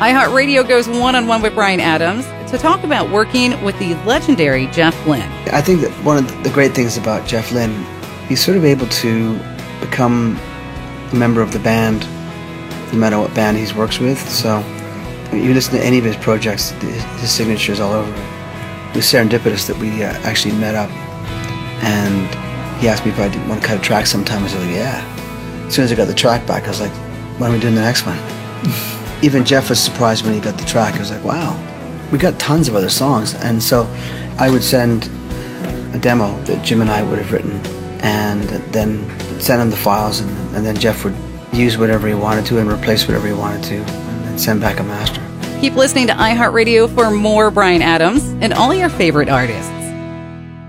iHeartRadio goes one-on-one with Bryan Adams to talk about working with the legendary Jeff Lynne. I think that one of the great things about Jeff Lynne, he's sort of able to become a member of the band no matter what band he works with. So you listen to any of his projects, his signature is all over it. It was serendipitous that we actually met up, and he asked me if I didn't want to cut a track sometime. I said, yeah. As soon as I got the track back, I was like, when are we doing the next one? Even Jeff was surprised when he got the track. I was like, wow, we got tons of other songs. And so I would send a demo that Jim and I would have written, and then send him the files, and then Jeff would use whatever he wanted to and replace whatever he wanted to, and then send back a master. Keep listening to iHeartRadio for more Bryan Adams and all your favorite artists.